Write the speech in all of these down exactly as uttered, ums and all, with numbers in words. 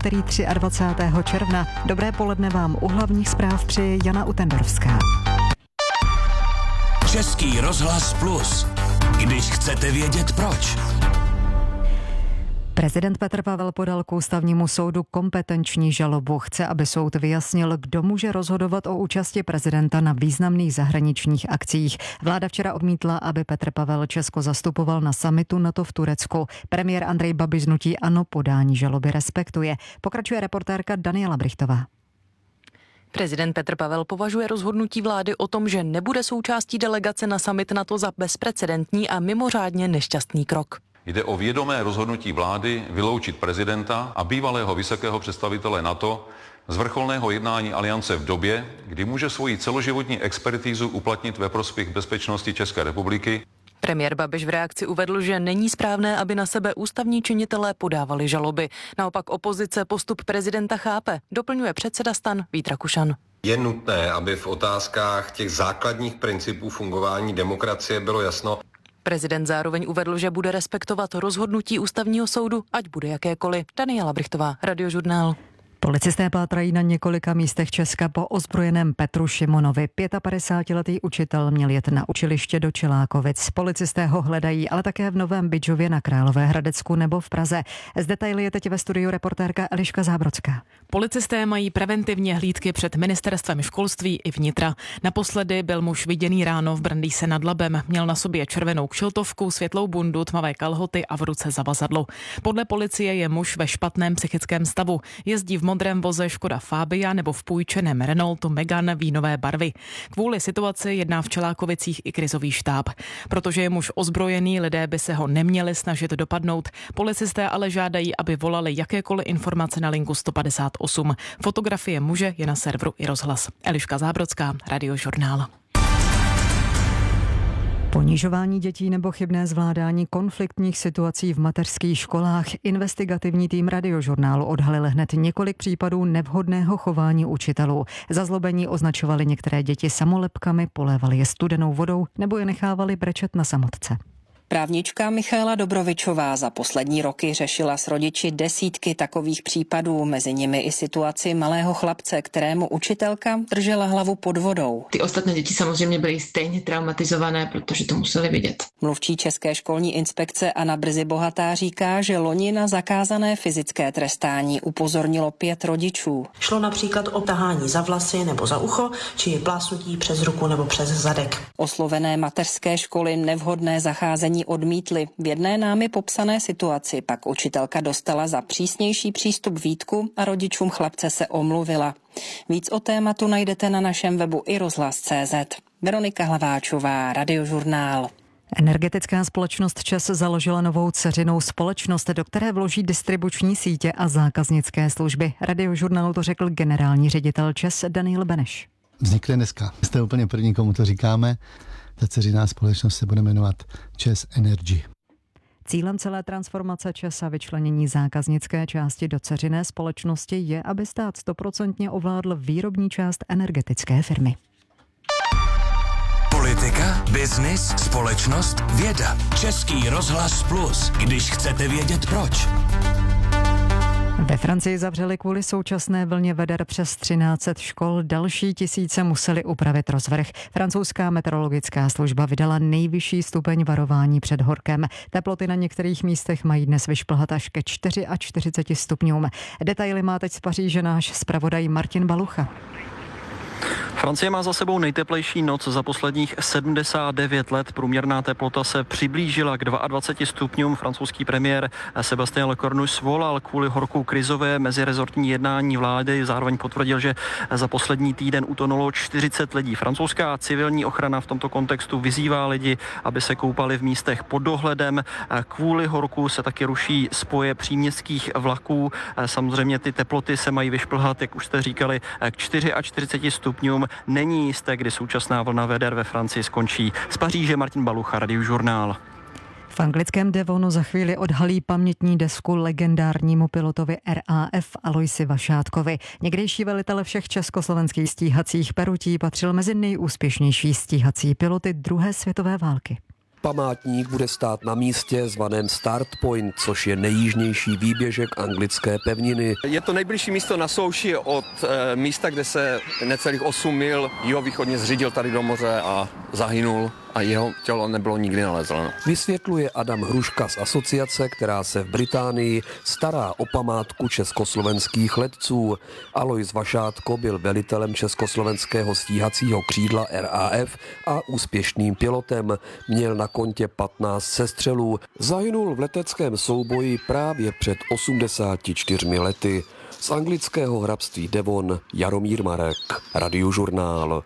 úterý dvacátého třetího června. Dobré poledne vám u hlavních zpráv přeje Jana Utendorská. Český rozhlas Plus. Když chcete vědět proč. Prezident Petr Pavel podal k ústavnímu soudu kompetenční žalobu. Chce, aby soud vyjasnil, kdo může rozhodovat o účasti prezidenta na významných zahraničních akcích. Vláda včera odmítla, aby Petr Pavel Česko zastupoval na summitu NATO v Turecku. Premiér Andrej Babiš z hnutí ANO podání žaloby respektuje. Pokračuje reportérka Daniela Brichtová. Prezident Petr Pavel považuje rozhodnutí vlády o tom, že nebude součástí delegace na summit NATO za bezprecedentní a mimořádně nešťastný krok. Jde o vědomé rozhodnutí vlády vyloučit prezidenta a bývalého vysokého představitele NATO z vrcholného jednání aliance v době, kdy může svoji celoživotní expertízu uplatnit ve prospěch bezpečnosti České republiky. Premiér Babiš v reakci uvedl, že není správné, aby na sebe ústavní činitelé podávali žaloby. Naopak opozice postup prezidenta chápe, doplňuje předseda STAN Vít Rakušan. Je nutné, aby v otázkách těch základních principů fungování demokracie bylo jasno. Prezident zároveň uvedl, že bude respektovat rozhodnutí ústavního soudu, ať bude jakékoliv. Daniela Brichtová, Radiožurnál. Policisté pátrají na několika místech Česka po ozbrojeném Petru Šimonovi. padesátipětiletý učitel měl jet na učiliště do Čelákovic. Policisté ho hledají, ale také v Novém Bydžově na Královéhradecku nebo v Praze. Z detaily je teď ve studiu reportérka Eliška Zábrodská. Policisté mají preventivně hlídky před ministerstvem školství i vnitra. Naposledy byl muž viděný ráno v Brandýse nad Labem. Měl na sobě červenou kšiltovku, světlou bundu, tmavé kalhoty a v ruce zavazadlo. Podle policie je muž ve špatném psychickém stavu. Jezdí v modrém voze Škoda Fabia nebo v půjčeném Renaultu Megane vínové barvy. Kvůli situaci jedná v Čelákovicích i krizový štáb. Protože je muž ozbrojený, lidé by se ho neměli snažit dopadnout. Policisté ale žádají, aby volali jakékoliv informace na linku sto padesát osm. Fotografie muže je na serveru i rozhlas. Eliška Zábrodská, Radiožurnál. Ponižování dětí nebo chybné zvládání konfliktních situací v mateřských školách. Investigativní tým Radiožurnálu odhalil hned několik případů nevhodného chování učitelů. Za zlobení označovali některé děti samolepkami, polévali je studenou vodou nebo je nechávali brečet na samotce. Právnička Michaela Dobrovičová za poslední roky řešila s rodiči desítky takových případů, mezi nimi i situaci malého chlapce, kterému učitelka držela hlavu pod vodou. Ty ostatní děti samozřejmě byly stejně traumatizované, protože to museli vidět. Mluvčí České školní inspekce Anna Brzy Bohatá říká, že loni na zakázané fyzické trestání upozornilo pět rodičů. Šlo například o tahání za vlasy nebo za ucho, či plásnutí přes ruku nebo přes zadek. Oslovené mateřské školy nevhodné zacházení odmítli. V jedné námi popsané situaci pak učitelka dostala za přísnější přístup výtku a rodičům chlapce se omluvila. Víc o tématu najdete na našem webu i rozhlas tečka cé zet. Veronika Hlaváčová, Radiožurnál. Energetická společnost ČEZ založila novou dceřinou společnost, do které vloží distribuční sítě a zákaznické služby. Radiožurnálu to řekl generální ředitel ČEZ Daniel Beneš. Vznikne dneska. Jste úplně první, komu to říkáme. Ta dceřiná společnost se bude jmenovat ČEZ Energy. Cílem celé transformace ČEZ a vyčlenění zákaznické části do dceřiné společnosti je, aby stát stoprocentně ovládl výrobní část energetické firmy. Politika, biznis, společnost, věda. Český rozhlas Plus. Když chcete vědět proč. Ve Francii zavřeli kvůli současné vlně veder přes třináct set škol, další tisíce museli upravit rozvrh. Francouzská meteorologická služba vydala nejvyšší stupeň varování před horkem. Teploty na některých místech mají dnes vyšplhat až ke čtyřiceti čtyři stupňům. Detaily má teď z Paříže náš zpravodaj Martin Balucha. Francie má za sebou nejteplejší noc za posledních sedmdesát devět let. Průměrná teplota se přiblížila k dvaceti dvěma stupňům. Francouzský premiér Sébastien Lecornu svolal kvůli horku krizové mezirezortní jednání vlády. Zároveň potvrdil, že za poslední týden utonulo čtyřicet lidí. Francouzská civilní ochrana v tomto kontextu vyzývá lidi, aby se koupali v místech pod dohledem. Kvůli horku se taky ruší spoje příměstských vlaků. Samozřejmě ty teploty se mají vyšplhat, jak už jste říkali, k čtyřiceti čtyři stupňům. Není jisté, kdy současná vlna veder ve Francii skončí. Z Paříže Martin Balucha, Radiožurnál. V anglickém Devonu za chvíli odhalí pamětní desku legendárnímu pilotovi R A F Aloisi Vašátkovi. Někdejší velitel všech československých stíhacích perutí patřil mezi nejúspěšnější stíhací piloty druhé světové války. Památník bude stát na místě zvaném Start Point, což je nejjižnější výběžek anglické pevniny. Je to nejbližší místo na souši od e, místa, kde se necelých osm mil jihovýchodně zřídil tady do moře a zahynul a jeho tělo nebylo nikdy nalezeno. Vysvětluje Adam Hruška z asociace, která se v Británii stará o památku československých letců. Alois Vašátko byl velitelem československého stíhacího křídla R A F a úspěšným pilotem. Měl na kontě patnáct sestřelů. Zahynul v leteckém souboji právě před osmdesáti čtyřmi lety. Z anglického hrabství Devon Jaromír Marek, Radiožurnál.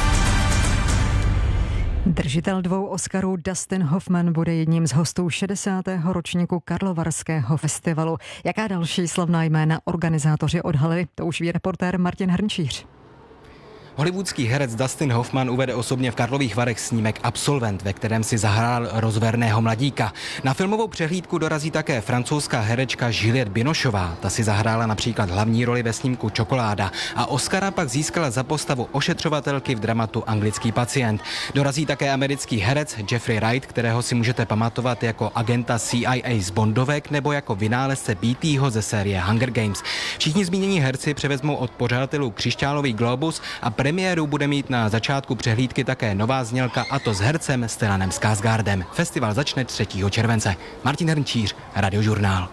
Držitel dvou Oscarů Dustin Hoffman bude jedním z hostů šedesátého ročníku Karlovarského festivalu. Jaká další slavná jména organizátoři odhalili, to už ví reportér Martin Hrnčíř. Hollywoodský herec Dustin Hoffman uvede osobně v Karlových Varech snímek Absolvent, ve kterém si zahrál rozverného mladíka. Na filmovou přehlídku dorazí také francouzská herečka Juliette Binocheová. Ta si zahrála například hlavní roli ve snímku Čokoláda a Oscara pak získala za postavu ošetřovatelky v dramatu Anglický pacient. Dorazí také americký herec Jeffrey Wright, kterého si můžete pamatovat jako agenta C I A z Bondovek nebo jako vynálezce B Tho ze série Hunger Games. Všichni zmínění herci převezmou od pořadatelů křišťálový globus a premiéru bude mít na začátku přehlídky také nová znělka, a to s hercem Stellanem Skarsgårdem. Festival začne třetího července. Martin Hrnčíř, Radiožurnál.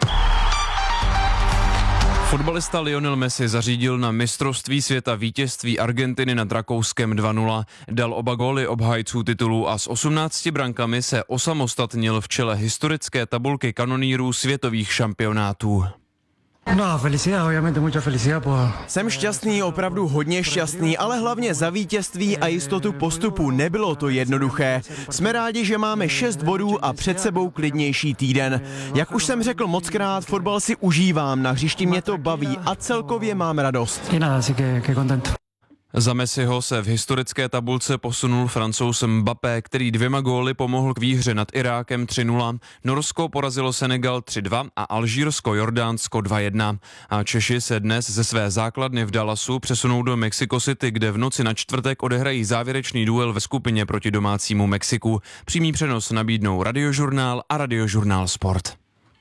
Fotbalista Lionel Messi zařídil na mistrovství světa vítězství Argentiny nad Rakouskem dva nula. Dal oba góly obhájců titulu a s osmnácti brankami se osamostatnil v čele historické tabulky kanonýrů světových šampionátů. No, felicidad, obviamente mucha felicidad por... Jsem šťastný, opravdu hodně šťastný, ale hlavně za vítězství a jistotu postupu. Nebylo to jednoduché. Jsme rádi, že máme šest bodů a před sebou klidnější týden. Jak už jsem řekl mockrát, fotbal si užívám, na hřišti mě to baví a celkově mám radost. Y nada, así que, que contento. Za Messiho se v historické tabulce posunul Francouz Mbappé, který dvěma góly pomohl k výhře nad Irákem tři nula. Norsko porazilo Senegal tři dva a Alžírsko Jordánsko dva jedna. A Češi se dnes ze své základny v Dallasu přesunou do Mexico City, kde v noci na čtvrtek odehrají závěrečný duel ve skupině proti domácímu Mexiku. Přímý přenos nabídnou Radiožurnál a Radiožurnál Sport.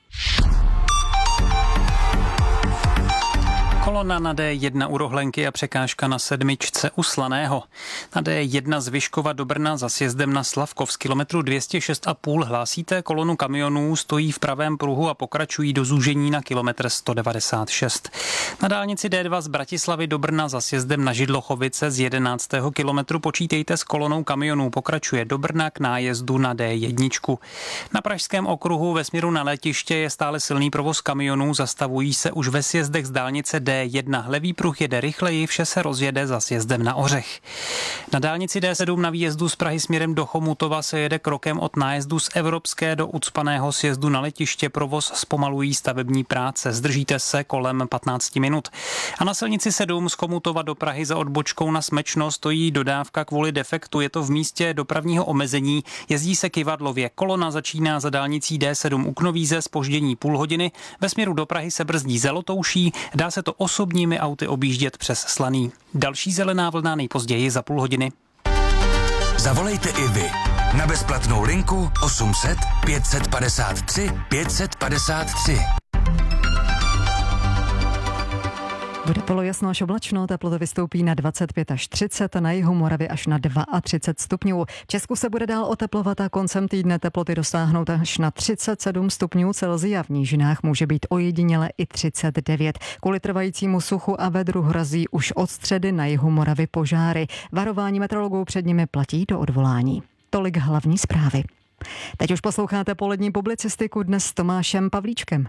Kolona na D jedna u Rohlenky a překážka na sedmičce u Slaného. Na D jedna z Vyškova do Brna za sjezdem na Slavkov z kilometru dvě stě šest a půl hlásíte kolonu kamionů, stojí v pravém pruhu a pokračují do zúžení na kilometr sto devadesát šest. Na dálnici D dva z Bratislavy do Brna za sjezdem na Židlochovice z jedenáctého kilometru počítejte s kolonou kamionů, pokračuje do Brna k nájezdu na D jedna. Na pražském okruhu ve směru na letiště je stále silný provoz kamionů, zastavují se už ve sjezdech z dálnice D jedna. Levý pruh jede rychleji, vše se rozjede za sjezdem na Ořech. Na dálnici D sedm na výjezdu z Prahy směrem do Chomutova se jede krokem od nájezdu z Evropské do ucpaného sjezdu na letiště. Provoz zpomalují stavební práce. Zdržíte se kolem patnáct minut. A na silnici sedm z Chomutova do Prahy za odbočkou na Smečno stojí dodávka kvůli defektu. Je to v místě dopravního omezení. Jezdí se kyvadlově. Kolona začíná za dálnicí D sedm u Knovíze, zpoždění půl hodiny. Ve směru do Prahy se brzdí Zelotouší. Dá se to osobními auty objíždět přes Slaný. Další zelená vlna nejpozději za půl hodiny. Zavolejte i vy na bezplatnou linku osm set pět padesát tři pět padesát tři. Bude polojasno až oblačno, teploty vystoupí na dvacet pět až třicet, na jihu Moravy až na třicet dva stupňů. V Česku se bude dál oteplovat a koncem týdne teploty dosáhnou až na třicet sedm stupňů Celsia. V nížinách může být ojediněle i třicet devět. Kvůli trvajícímu suchu a vedru hrozí už od středy na jihu Moravy požáry. Varování meteorologů před nimi platí do odvolání. Tolik hlavní zprávy. Teď už posloucháte polední publicistiku dnes s Tomášem Pavlíčkem.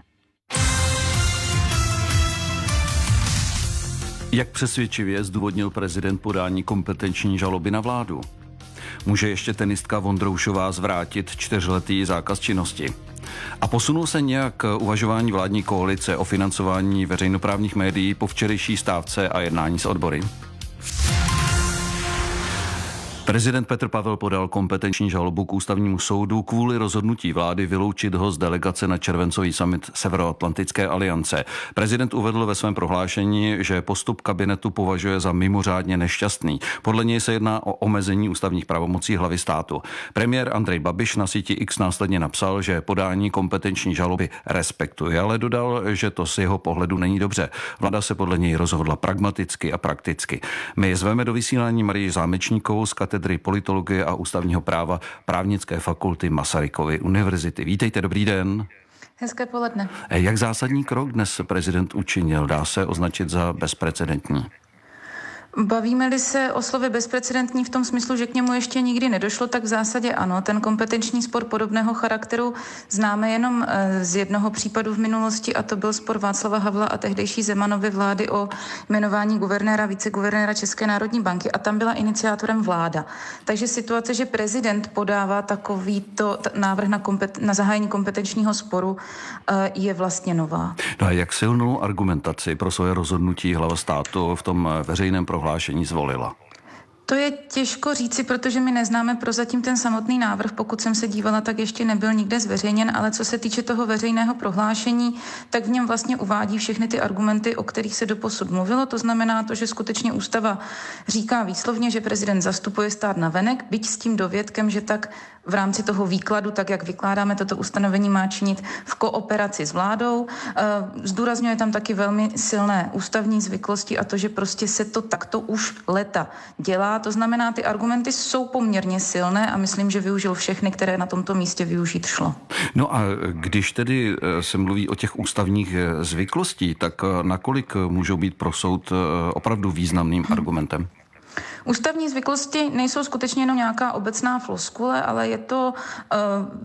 Jak přesvědčivě zdůvodnil prezident podání kompetenční žaloby na vládu? Může ještě tenistka Vondroušová zvrátit čtyřletý zákaz činnosti? A posunul se nějak uvažování vládní koalice o financování veřejnoprávních médií po včerejší stávce a jednání s odbory? Prezident Petr Pavel podal kompetenční žalobu k ústavnímu soudu kvůli rozhodnutí vlády vyloučit ho z delegace na červencový summit Severoatlantické aliance. Prezident uvedl ve svém prohlášení, že postup kabinetu považuje za mimořádně nešťastný. Podle něj se jedná o omezení ústavních pravomocí hlavy státu. Premiér Andrej Babiš na síti X následně napsal, že podání kompetenční žaloby respektuje, ale dodal, že to z jeho pohledu není dobře. Vláda se podle něj rozhodla pragmaticky a prakticky. My zveme do vysílání Marii Zámečníkovou z katedry politologie a ústavního práva Právnické fakulty Masarykovy univerzity. Vítejte, dobrý den. Hezké poledne. Jak zásadní krok dnes prezident učinil? Dá se označit za bezprecedentní? Bavíme-li se o slově bezprecedentní v tom smyslu, že k němu ještě nikdy nedošlo, tak v zásadě ano. Ten kompetenční spor podobného charakteru známe jenom z jednoho případu v minulosti, a to byl spor Václava Havla a tehdejší Zemanovy vlády o jmenování guvernéra, viceguvernéra České národní banky, a tam byla iniciátorem vláda. Takže situace, že prezident podává takovýto návrh na, kompet- na zahájení kompetenčního sporu, je vlastně nová. No a jak silnou argumentaci pro svoje rozhodnutí hlava státu v tom veřejném prohlášení zvolila? To je těžko říci, protože my neznáme prozatím ten samotný návrh. Pokud jsem se dívala, tak ještě nebyl nikde zveřejněn, ale co se týče toho veřejného prohlášení, tak v něm vlastně uvádí všechny ty argumenty, o kterých se doposud mluvilo. To znamená to, že skutečně ústava říká výslovně, že prezident zastupuje stát navenek, byť s tím dovětkem, že tak v rámci toho výkladu, tak jak vykládáme toto ustanovení, má činit v kooperaci s vládou. Zdůrazňuje tam taky velmi silné ústavní zvyklosti a to, že prostě se to takto už leta dělá. To znamená, ty argumenty jsou poměrně silné a myslím, že využil všechny, které na tomto místě využít šlo. No a když tedy se mluví o těch ústavních zvyklostí, tak nakolik můžou být pro soud opravdu významným hmm. argumentem? Ústavní zvyklosti nejsou skutečně jenom nějaká obecná floskule, ale je to uh,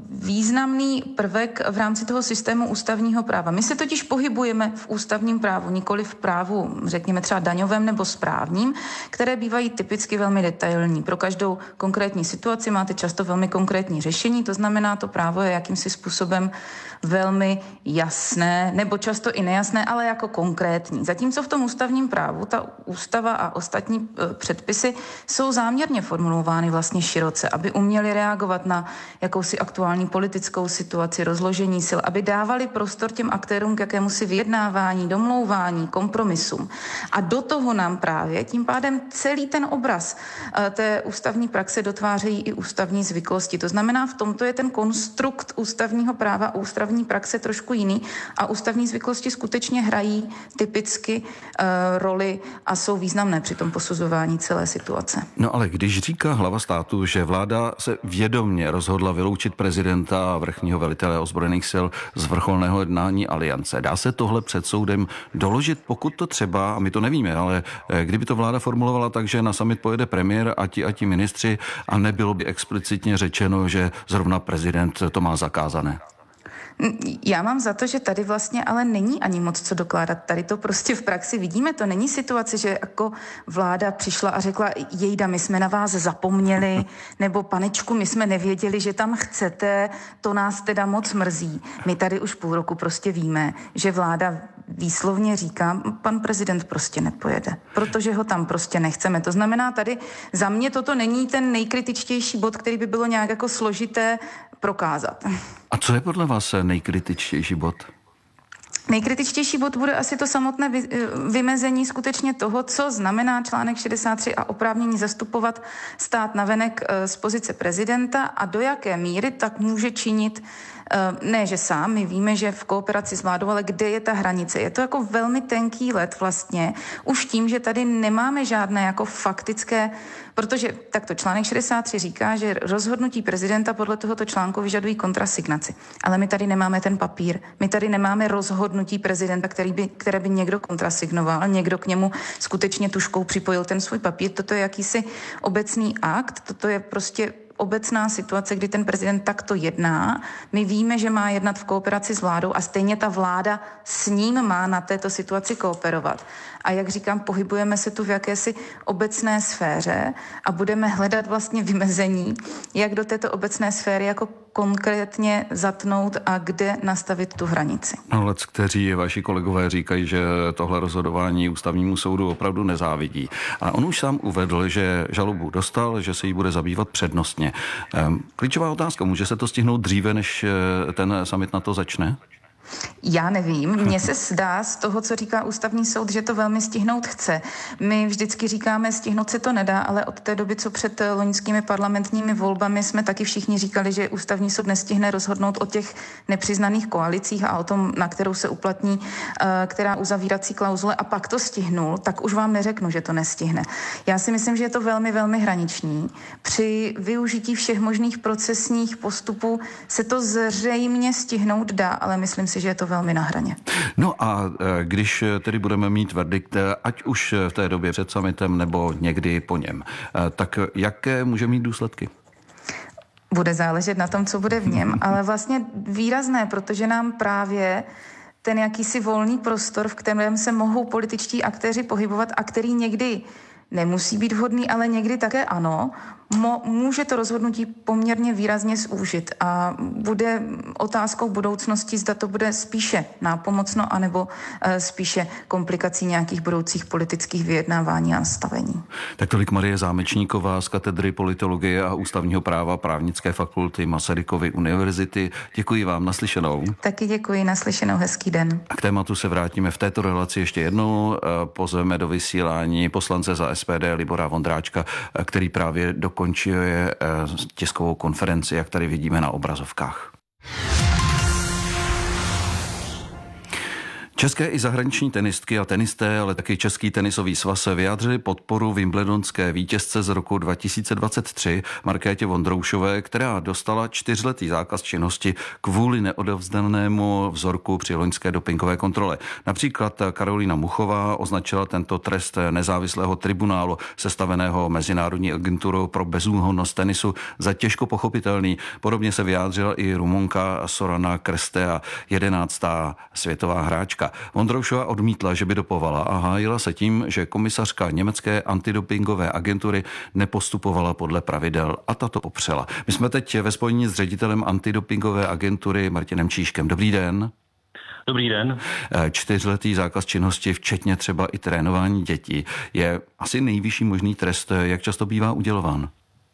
významný prvek v rámci toho systému ústavního práva. My se totiž pohybujeme v ústavním právu, nikoli v právu, řekněme třeba daňovém nebo správním, které bývají typicky velmi detailní. Pro každou konkrétní situaci máte často velmi konkrétní řešení, to znamená, to právo je jakýmsi způsobem velmi jasné, nebo často i nejasné, ale jako konkrétní. Zatímco v tom ústavním právu ta ústava a ostatní uh, předpisy jsou záměrně formulovány vlastně široce, aby uměli reagovat na jakousi aktuální politickou situaci, rozložení sil, aby dávali prostor těm aktérům k jakémusi vyjednávání, domlouvání, kompromisům. A do toho nám právě tím pádem celý ten obraz té ústavní praxe dotvářejí i ústavní zvyklosti. To znamená, v tomto je ten konstrukt ústavního práva a ústavní praxe trošku jiný a ústavní zvyklosti skutečně hrají typicky uh, roli a jsou významné při tom posuzování celé situace. No ale když říká hlava státu, že vláda se vědomně rozhodla vyloučit prezidenta a vrchního velitele ozbrojených sil z vrcholného jednání aliance, dá se tohle před soudem doložit, pokud to třeba, a my to nevíme, ale kdyby to vláda formulovala tak, že na summit pojede premiér a ti a ti ministři a nebylo by explicitně řečeno, že zrovna prezident to má zakázané? Já mám za to, že tady vlastně ale není ani moc co dokládat. Tady to prostě v praxi vidíme. To není situace, že jako vláda přišla a řekla, jejda, my jsme na vás zapomněli, nebo panečku, my jsme nevěděli, že tam chcete, to nás teda moc mrzí. My tady už půl roku prostě víme, že vláda výslovně říká, pan prezident prostě nepojede, protože ho tam prostě nechceme. To znamená, tady za mě toto není ten nejkritičtější bod, který by bylo nějak jako složité prokázat. A co je podle vás nejkritičtější bod? Nejkritičtější bod bude asi to samotné vy, vymezení skutečně toho, co znamená článek šedesát tři a oprávnění zastupovat stát navenek z pozice prezidenta a do jaké míry tak může činit, ne že sám, my víme, že v kooperaci s vládou, ale kde je ta hranice. Je to jako velmi tenký led vlastně, už tím, že tady nemáme žádné jako faktické, protože takto článek šedesát tři říká, že rozhodnutí prezidenta podle tohoto článku vyžadují kontrasignaci. Ale my tady nemáme ten papír, my tady nemáme rozhodnutí prezidenta, který by, které by někdo kontrasignoval, někdo k němu skutečně tužkou připojil ten svůj papír. Toto je jakýsi obecný akt, toto je prostě obecná situace, kdy ten prezident takto jedná. My víme, že má jednat v kooperaci s vládou a stejně ta vláda s ním má na této situaci kooperovat. A jak říkám, pohybujeme se tu v jakési obecné sféře a budeme hledat vlastně vymezení, jak do této obecné sféry jako konkrétně zatnout a kde nastavit tu hranici. No, lec, kteří vaši kolegové říkají, že tohle rozhodování ústavnímu soudu opravdu nezávidí. A on už sám uvedl, že žalobu dostal, že se jí bude zabývat přednostně. Klíčová otázka, může se to stihnout dříve, než ten summit na to začne? Já nevím, mně se zdá z toho, co říká ústavní soud, že to velmi stihnout chce. My vždycky říkáme, stihnout se to nedá, ale od té doby, co před loňskými parlamentními volbami jsme taky všichni říkali, že ústavní soud nestihne rozhodnout o těch nepřiznaných koalicích a o tom, na kterou se uplatní, která uzavírací klauzule, a pak to stihnul, tak už vám neřeknu, že to nestihne. Já si myslím, že je to velmi, velmi hraniční. Při využití všech možných procesních postupů se to zřejmě stihnout dá, ale myslím si, že je to velmi na hraně. No a když tedy budeme mít verdikt, ať už v té době před summitem nebo někdy po něm, tak jaké může mít důsledky? Bude záležet na tom, co bude v něm, ale vlastně výrazné, protože nám právě ten jakýsi volný prostor, v kterém se mohou političtí aktéři pohybovat a který někdy nemusí být vhodný, ale někdy také ano, Mo, může to rozhodnutí poměrně výrazně zúžit a bude otázkou budoucnosti, zda to bude spíše nápomocno, anebo e, spíše komplikací nějakých budoucích politických vyjednávání a nastavení. Tak tolik Marie Zámečníková z katedry politologie a ústavního práva Právnické fakulty Masarykovy univerzity. Děkuji vám, naslyšenou. Taky děkuji, naslyšenou, hezký den. A k tématu se vrátíme v této relaci ještě jednou. Pozveme do vysílání poslance za S P D Libora Vondráčka, který právě dokončuje tiskovou konferenci, jak tady vidíme na obrazovkách. České i zahraniční tenistky a tenisté, ale taky Český tenisový svaz se vyjádřili podporu wimbledonské vítězce z roku dva tisíce dvacet tři Markétě Vondroušové, která dostala čtyřletý zákaz činnosti kvůli neodevzdanému vzorku při loňské dopingové kontrole. Například Karolína Muchová označila tento trest nezávislého tribunálu sestaveného Mezinárodní agenturou pro bezúhonnost tenisu za těžko pochopitelný. Podobně se vyjádřila i Rumunka Sorana Crestea, jedenáctá světová hráčka. Vondroušová odmítla, že by dopovala a hájila se tím, že komisařka německé antidopingové agentury nepostupovala podle pravidel a ta to popřela. My jsme teď ve spojení s ředitelem antidopingové agentury Martinem Číškem. Dobrý den. Dobrý den. Čtyřletý zákaz činnosti, včetně třeba i trénování dětí, je asi nejvyšší možný trest. Jak často bývá udělován?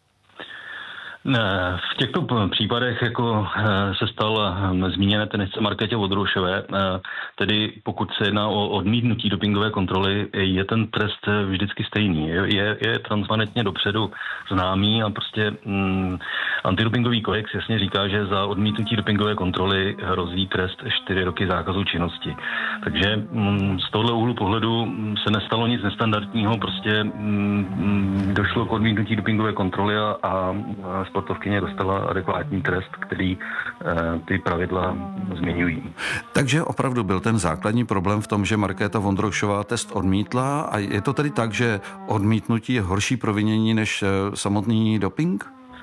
V těchto případech jako se stal zmíněné tenisce Markétě Vondroušové, tedy pokud se jedná o odmítnutí dopingové kontroly, je ten trest vždycky stejný. Je, je transparentně dopředu známý a prostě mm, antidopingový kodex jasně říká, že za odmítnutí dopingové kontroly hrozí trest čtyři roky zákazu činnosti. Takže mm, z tohoto úhlu pohledu se nestalo nic nestandardního, prostě mm, došlo k odmítnutí dopingové kontroly a, a sportovkyně dostala adekvátní trest, který e, ty pravidla zmiňují. Takže opravdu byl ten základní problém v tom, že Markéta Vondroušová test odmítla a je to tedy tak, že odmítnutí je horší provinění než samotný doping?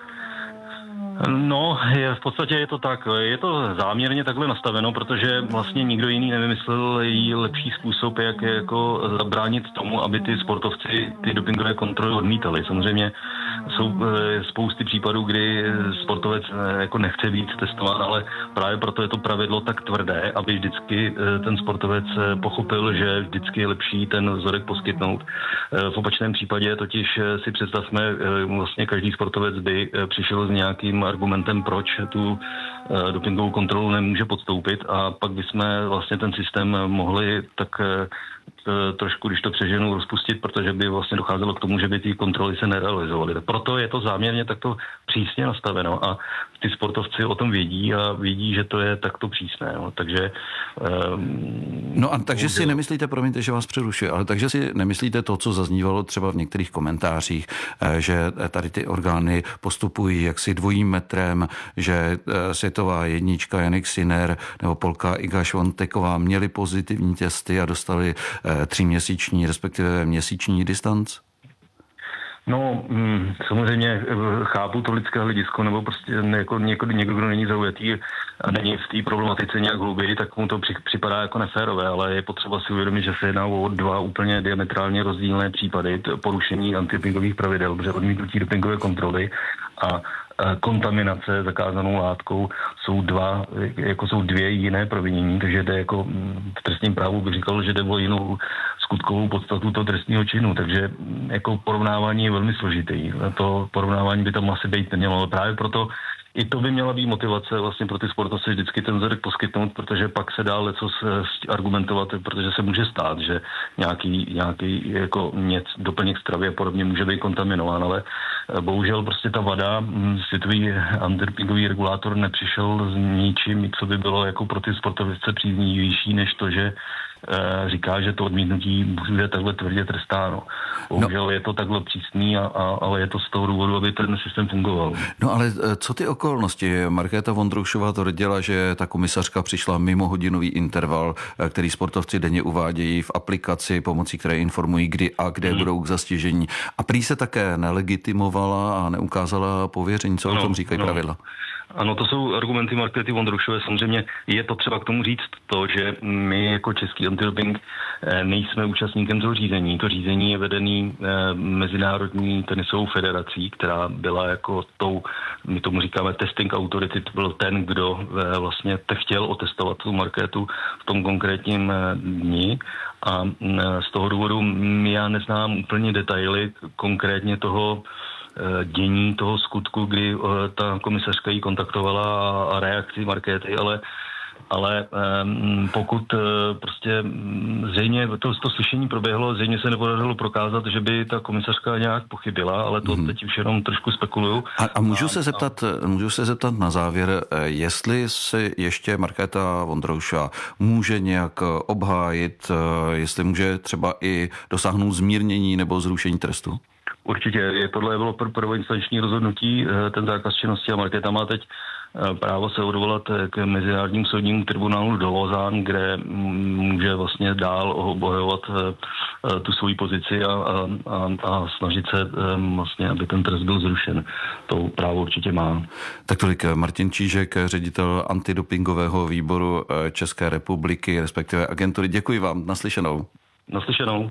No, je, v podstatě je to tak. Je to záměrně takhle nastaveno, protože vlastně nikdo jiný nevymyslel jí lepší způsob, jak jako zabránit tomu, aby ty sportovci ty dopingové kontroly odmítali. Samozřejmě jsou spousty případů, kdy sportovec jako nechce být testován, ale právě proto je to pravidlo tak tvrdé, aby vždycky ten sportovec pochopil, že vždycky je lepší ten vzorek poskytnout. V opačném případě totiž si představme, vlastně každý sportovec by přišel s nějakým argumentem, proč tu uh, dopingovou kontrolu nemůže podstoupit a pak bychom vlastně ten systém mohli tak uh, trošku, když to přeženu, rozpustit, protože by vlastně docházelo k tomu, že by ty kontroly se nerealizovaly. Proto je to záměrně takto přísně nastaveno a ty sportovci o tom vědí a vědí, že to je takto přísné. No. Takže... Um, no a takže si nemyslíte, promiňte, že vás přerušuji, ale takže si nemyslíte to, co zaznívalo třeba v některých komentářích, že tady ty orgány postupují jaksi dvojím metrem, že světová jednička Jannik Sinner nebo Polka Iga Swiateková měli pozitivní testy a dostali tříměsíční, respektive měsíční distanc? No, mm, samozřejmě chápu to lidské hledisko, nebo prostě jako někdo, někdo, kdo není zaujatý a není v té problematice nějak hlouběji, tak mu to při, připadá jako neférové, ale je potřeba si uvědomit, že se jedná o dva úplně diametrálně rozdílné případy porušení antidopingových pravidel, protože odmítnutí dopingové kontroly a kontaminace zakázanou látkou jsou dva, jako jsou dvě jiné provinění, takže jde jako v trestním právu bych říkal, že jde o jinou skutkovou podstatu toho trestního činu, takže jako porovnávání je velmi složitý. To porovnávání by tam asi být nemělo, ale právě proto i to by měla být motivace vlastně pro ty sportovce vždycky ten vzorek poskytnout, protože pak se dá leco argumentovat, protože se může stát, že nějaký, nějaký jako něco, doplněk stravy a podobně může být kontaminován, ale bohužel prostě ta vada, světový antidopingový regulátor nepřišel s ničím, co by bylo jako pro ty sportovce příznivější, než to, že říká, že to odmítnutí bude takhle tvrdě trestáno. Bohužel no. je to takhle přísný, a, a, ale je to z toho důvodu, aby ten systém fungoval. No ale co ty okolnosti? Markéta Vondroušová tvrdila, že ta komisařka přišla mimo hodinový interval, který sportovci denně uvádějí v aplikaci, pomocí které informují, kdy a kde hmm. budou k zastižení. A prý se také nelegitimovala a neukázala pověření. Co no, o tom říkají no. pravidla? Ano, to jsou argumenty Markéty Vondroušové. Samozřejmě je to třeba k tomu říct to, že my jako český antidoping nejsme účastníkem toho řízení. To řízení je vedený Mezinárodní tenisovou federací, která byla jako tou, my tomu říkáme testing authority, to byl ten, kdo vlastně chtěl otestovat tu Markétu v tom konkrétním dni. A z toho důvodu já neznám úplně detaily konkrétně toho dění toho skutku, kdy ta komisařka ji kontaktovala a reakci Markéty, ale ale um, pokud uh, prostě zřejmě to, to slyšení proběhlo, zřejmě se nepodařilo prokázat, že by ta komisařka nějak pochybila, ale to mm. teď už jenom trošku spekuluju. A, a můžu, a, se zeptat, a... můžu se zeptat na závěr, jestli se ještě Markéta Vondroušová může nějak obhájit, jestli může třeba i dosáhnout zmírnění nebo zrušení trestu? Určitě, je tohle bylo prvoinstanční rozhodnutí, ten zákaz činnosti, a Markéta má teď právo se odvolat k Mezinárodnímu soudnímu tribunálu do Lausanne, kde může vlastně dál obhajovat tu svoji pozici a, a, a snažit se vlastně, aby ten trest byl zrušen. To právo určitě má. Tak tolik Martin Čížek, ředitel antidopingového výboru České republiky, respektive agentury. Děkuji vám, naslyšenou. Naslyšenou.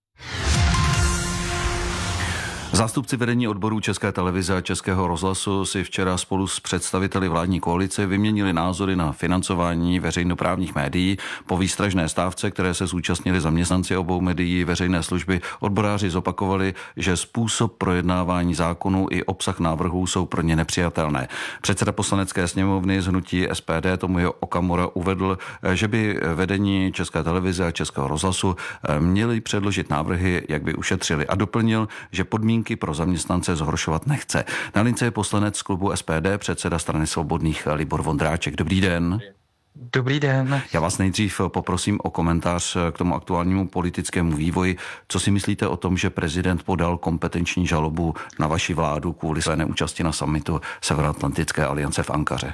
Zástupci vedení odborů České televize a Českého rozhlasu si včera spolu s představiteli vládní koalice vyměnili názory na financování veřejnoprávních médií. Po výstražné stávce, které se zúčastnili zaměstnanci obou médií veřejné služby, odboráři zopakovali, že způsob projednávání zákonů i obsah návrhů jsou pro ně nepřijatelné. Předseda Poslanecké sněmovny z hnutí S P D Tomio Okamura uvedl, že by vedení České televize a Českého rozhlasu měli předložit návrhy, jak by ušetřili, a doplnil, že podmínky pro zaměstnance zhoršovat nechce. Na lince je poslanec klubu S P D, předseda Strany svobodných Libor Vondráček. Dobrý den. Dobrý den. Já vás nejdřív poprosím o komentář k tomu aktuálnímu politickému vývoji. Co si myslíte o tom, že prezident podal kompetenční žalobu na vaši vládu kvůli své neúčasti na summitu Severoatlantické aliance v Ankaře?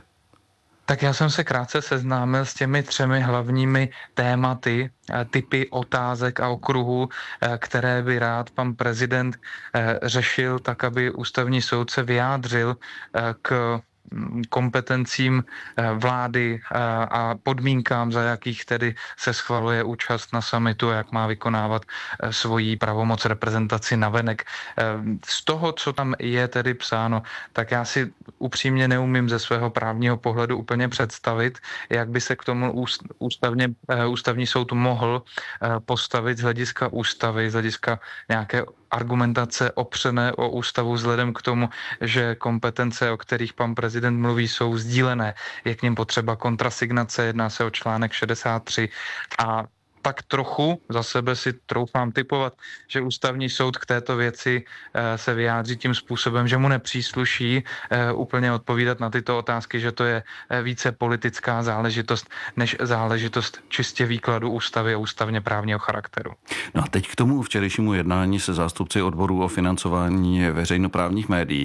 Tak já jsem se krátce seznámil s těmi třemi hlavními tématy, typy otázek a okruhů, které by rád pan prezident řešil, tak aby ústavní soud se vyjádřil k kompetencím vlády a podmínkám, za jakých tedy se schvaluje účast na summitu a jak má vykonávat svoji pravomoc reprezentaci navenek. Z toho, co tam je tedy psáno, tak já si upřímně neumím ze svého právního pohledu úplně představit, jak by se k tomu ústavně, ústavní soud mohl postavit z hlediska ústavy, z hlediska nějaké argumentace opřené o ústavu vzhledem k tomu, že kompetence, o kterých pan prezident mluví, jsou sdílené. Je k nim potřeba kontrasignace, jedná se o článek šedesát tři a tak trochu za sebe si troufám tipovat, že ústavní soud k této věci se vyjádří tím způsobem, že mu nepřísluší úplně odpovídat na tyto otázky, že to je více politická záležitost než záležitost čistě výkladu ústavy a ústavně právního charakteru. No a teď k tomu včerejšímu jednání se zástupci odborů o financování veřejnoprávních médií.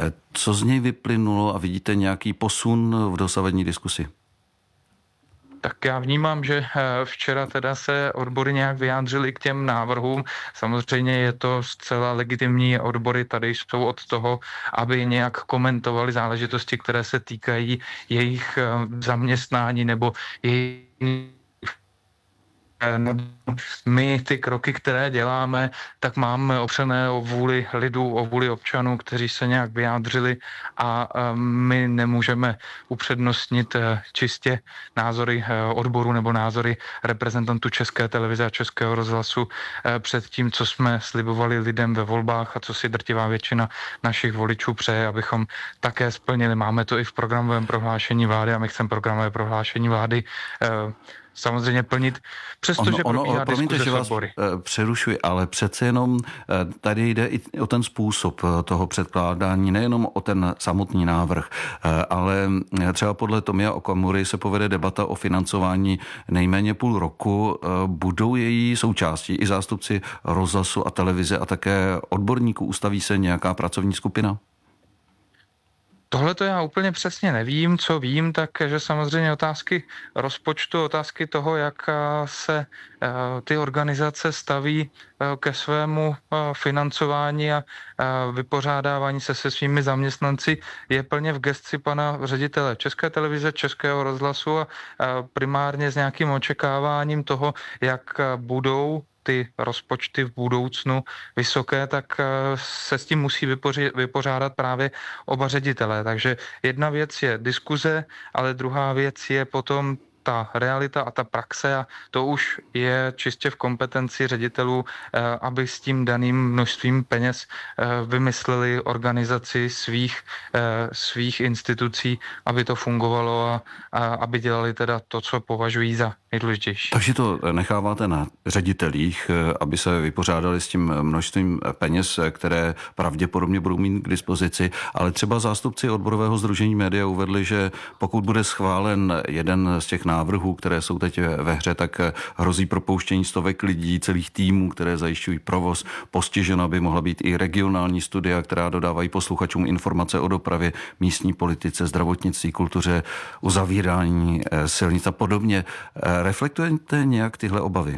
Co z něj vyplynulo a vidíte nějaký posun v dosavadní diskusi? Tak já vnímám, že včera teda se odbory nějak vyjádřily k těm návrhům. Samozřejmě je to zcela legitimní, odbory tady jsou od toho, aby nějak komentovali záležitosti, které se týkají jejich zaměstnání nebo jejich my ty kroky, které děláme, tak máme opřené o vůli lidů, o vůli občanů, kteří se nějak vyjádřili a my nemůžeme upřednostnit čistě názory odboru nebo názory reprezentantů České televize a Českého rozhlasu před tím, co jsme slibovali lidem ve volbách a co si drtivá většina našich voličů přeje, abychom také splnili. Máme to i v programovém prohlášení vlády a my chceme programové prohlášení vlády samozřejmě plnit, přestože ono, probíhá ono, promiňte, diskuze že s vás odbory. přerušuji, ale přece jenom tady jde i o ten způsob toho předkládání, nejenom o ten samotný návrh, ale třeba podle Tomia Okamury se povede debata o financování nejméně půl roku. Budou její součástí i zástupci rozhlasu a televize a také odborníků? Ustaví se nějaká pracovní skupina? Tohle to já úplně přesně nevím, co vím, tak že samozřejmě otázky rozpočtu, otázky toho, jak se ty organizace staví ke svému financování a vypořádávání se se svými zaměstnanci, je plně v gesci pana ředitele České televize, Českého rozhlasu a primárně s nějakým očekáváním toho, jak budou ty rozpočty v budoucnu vysoké, tak se s tím musí vypoři, vypořádat právě oba ředitelé. Takže jedna věc je diskuze, ale druhá věc je potom ta realita a ta praxe a to už je čistě v kompetenci ředitelů, aby s tím daným množstvím peněz vymysleli organizaci svých, svých institucí, aby to fungovalo a, a aby dělali teda to, co považují za nejdůležitější. Takže to necháváte na ředitelích, aby se vypořádali s tím množstvím peněz, které pravděpodobně budou mít k dispozici, ale třeba zástupci odborového sdružení média uvedli, že pokud bude schválen jeden z těch návrhů, které jsou teď ve hře, tak hrozí propouštění stovek lidí, celých týmů, které zajišťují provoz. Postižena by mohla být i regionální studia, která dodávají posluchačům informace o dopravě, místní politice, zdravotnictví, kultuře, uzavírání silnic a podobně. Reflektujete nějak tyhle obavy?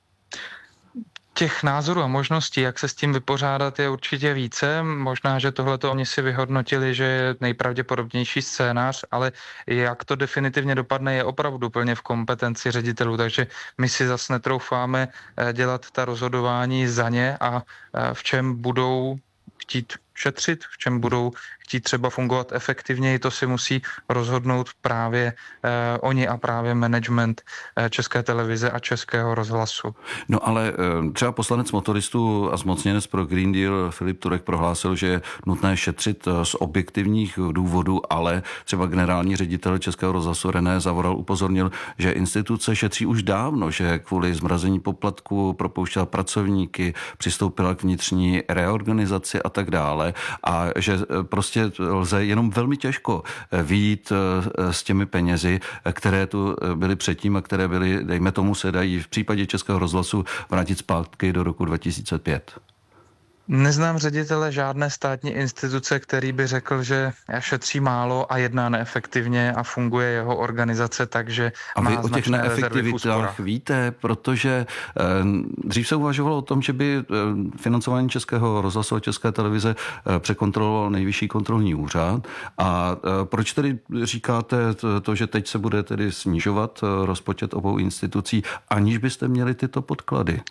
Těch názorů a možností, jak se s tím vypořádat, je určitě více. Možná, že tohleto oni si vyhodnotili, že je nejpravděpodobnější scénář, ale jak to definitivně dopadne, je opravdu plně v kompetenci ředitelů, takže my si zase netroufáme dělat ta rozhodování za ně a v čem budou chtít šetřit, v čem budou chtít třeba fungovat efektivněji, to si musí rozhodnout právě eh, oni a právě management eh, České televize a Českého rozhlasu. No ale eh, třeba poslanec motoristů a zmocněnec pro Green Deal Filip Turek prohlásil, že je nutné šetřit z objektivních důvodů, ale třeba generální ředitel Českého rozhlasu René Zavoral upozornil, že instituce šetří už dávno, že kvůli zmrazení poplatku propouštěla pracovníky, přistoupila k vnitřní reorganizaci a tak dále a že prostě lze jenom velmi těžko vyjít s těmi penězi, které tu byly předtím a které byly, dejme tomu, se dají v případě Českého rozhlasu vrátit zpátky do roku dva tisíce pět. Neznám ředitele žádné státní instituce, který by řekl, že šetří málo a jedná neefektivně a funguje jeho organizace tak, že a má vy o těch neefektivitách víte, protože eh, dřív se uvažovalo o tom, že by eh, financování Českého rozhlasu a České televize eh, překontroloval Nejvyšší kontrolní úřad. A eh, proč tedy říkáte to, to, že teď se bude tedy snižovat eh, rozpočet obou institucí, aniž byste měli tyto podklady?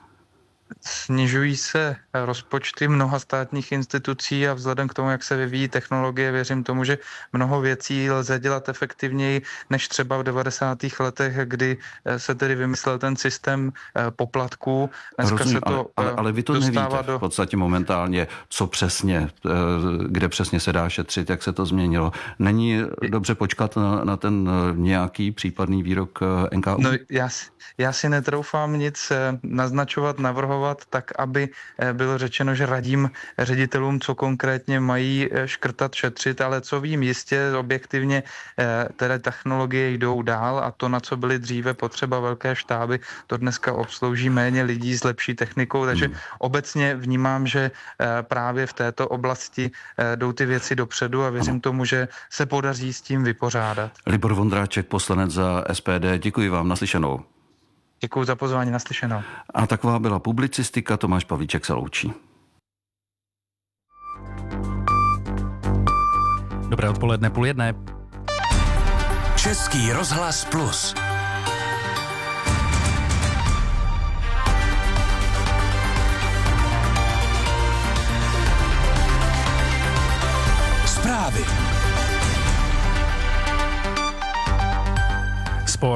Snižují se rozpočty mnoha státních institucí a vzhledem k tomu, jak se vyvíjí technologie, věřím tomu, že mnoho věcí lze dělat efektivněji než třeba v devadesátých letech, kdy se tedy vymyslel ten systém poplatků. Dneska Rozumím, se to ale, ale, ale vy to nevíte do... v podstatě momentálně, co přesně, kde přesně se dá šetřit, jak se to změnilo. Není dobře počkat na, na ten nějaký případný výrok N K U? No, já, já si netroufám nic naznačovat, navrhovat, tak aby bylo řečeno, že radím ředitelům, co konkrétně mají škrtat, šetřit, ale co vím jistě, objektivně tedy technologie jdou dál a to, na co byly dříve potřeba velké štáby, to dneska obslouží méně lidí s lepší technikou, takže hmm. obecně vnímám, že právě v této oblasti jdou ty věci dopředu a věřím tomu, že se podaří s tím vypořádat. Libor Vondráček, poslanec za S P D, děkuji vám, naslyšenou. Děkuji za pozvání, naslyšenou. A taková byla publicistika, Tomáš Pavlíček se loučí. Dobré odpoledne, půl jedné. Český rozhlas plus.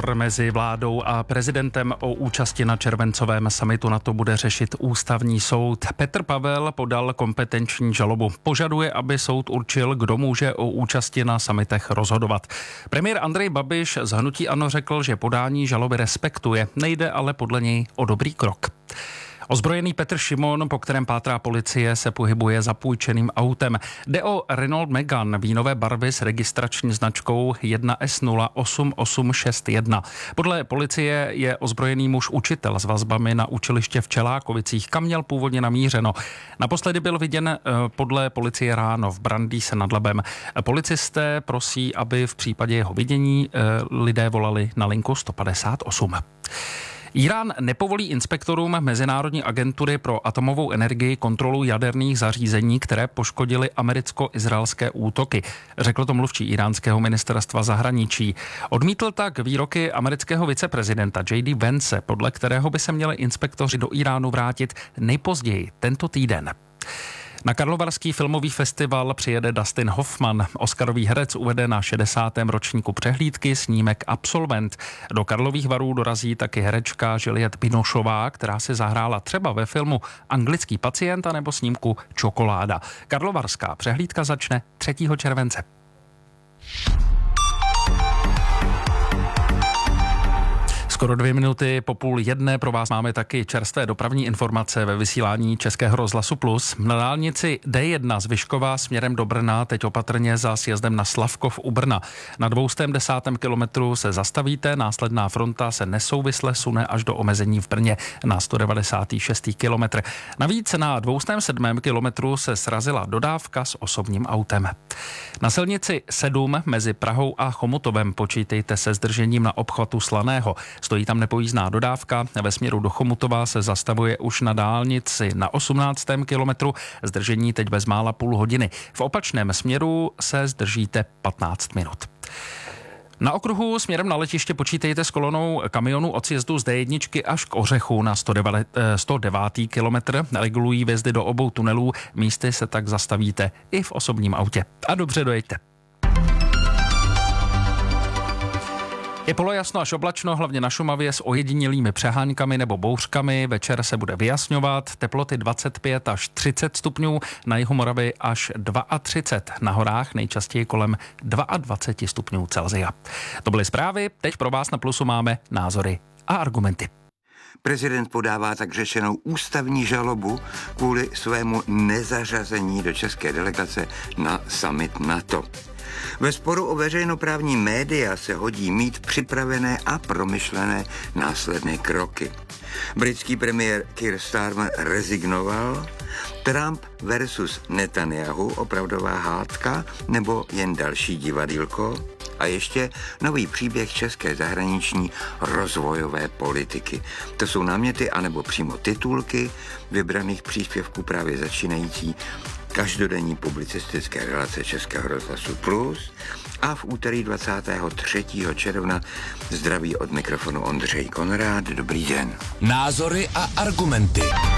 spor mezi vládou a prezidentem o účasti na červencovém summitu NATO bude řešit ústavní soud. Petr Pavel podal kompetenční žalobu. Požaduje, aby soud určil, kdo může o účasti na summitech rozhodovat. Premiér Andrej Babiš z hnutí ANO řekl, že podání žaloby respektuje. Nejde ale podle něj o dobrý krok. Ozbrojený Petr Šimon, po kterém pátrá policie, se pohybuje za půjčeným autem. Jde o Renault Megane vínové barvy s registrační značkou jedna S nula osm osm šest jedna. Podle policie je ozbrojený muž učitel s vazbami na učiliště v Čelákovicích, kam měl původně namířeno. Naposledy byl viděn podle policie ráno v Brandýse nad Labem. Policisté prosí, aby v případě jeho vidění lidé volali na linku sto padesát osm. Irán nepovolí inspektorům Mezinárodní agentury pro atomovou energii kontrolu jaderných zařízení, které poškodily americko-izraelské útoky, řekl to mluvčí iránského ministerstva zahraničí. Odmítl tak výroky amerického viceprezidenta J D Vance, podle kterého by se měli inspektoři do Iránu vrátit nejpozději tento týden. Na Karlovarský filmový festival přijede Dustin Hoffman. Oscarový herec uvede na šedesátém ročníku přehlídky snímek Absolvent. Do Karlových Varů dorazí taky herečka Juliette Binošová, která si zahrála třeba ve filmu Anglický pacient nebo snímku Čokoláda. Karlovarská přehlídka začne třetího července. Skoro dvě minuty po půl jedné pro vás máme taky čerstvé dopravní informace ve vysílání Českého rozhlasu Plus. Na dálnici D jedna z Vyškova směrem do Brna teď opatrně za sjezdem na Slavkov u Brna. Na dvoustém desátém kilometru se zastavíte, následná fronta se nesouvisle sune až do omezení v Brně na sto devadesátý šestý kilometr. Navíc na dvoustém sedmém kilometru se srazila dodávka s osobním autem. Na silnici sedm mezi Prahou a Chomutovem počítejte se zdržením na obchvatu Slaného. Stojí tam nepojízdná dodávka, ve směru do Chomutova se zastavuje už na dálnici na osmnáctém kilometru, zdržení teď bezmála půl hodiny. V opačném směru se zdržíte patnáct minut. Na okruhu směrem na letiště počítejte s kolonou kamionů od sjezdu z D jedna až k Ořechu na sto devátý kilometr. Regulují vjezdy do obou tunelů, místy se tak zastavíte i v osobním autě. A dobře dojeďte. Je polojasno až oblačno, hlavně na Šumavě s ojedinělými přeháňkami nebo bouřkami. Večer se bude vyjasňovat, teploty dvacet pět až třicet stupňů, na jihu Moravy až třicet dva, na horách nejčastěji kolem dvacet dva stupňů Celsia. To byly zprávy, teď pro vás na Plusu máme názory a argumenty. Prezident podává tak řešenou ústavní žalobu kvůli svému nezařazení do české delegace na summit NATO. Ve sporu o veřejnoprávní média se hodí mít připravené a promyšlené následné kroky. Britský premiér Keir Starmer rezignoval, Trump versus Netanyahu, opravdová hádka nebo jen další divadýlko? A ještě nový příběh české zahraniční rozvojové politiky. To jsou náměty anebo přímo titulky vybraných příspěvků právě začínající každodenní publicistické relace Českého rozhlasu Plus a v úterý dvacátého třetího června zdraví od mikrofonu Ondřej Konrád. Dobrý den. Názory a argumenty.